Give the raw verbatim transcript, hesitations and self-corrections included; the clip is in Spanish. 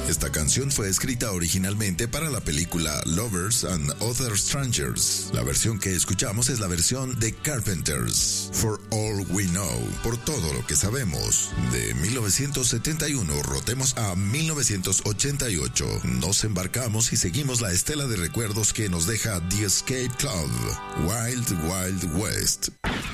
Esta canción fue escrita originalmente para la película Lovers and Other Strangers. La versión que escuchamos es la versión de Carpenters, For All We Know, por todo lo que sabemos. De mil novecientos setenta y uno rotemos a mil novecientos ochenta y ocho. Nos embarcamos y seguimos la estela de recuerdos que nos deja The Escape Club, Wild Wild West.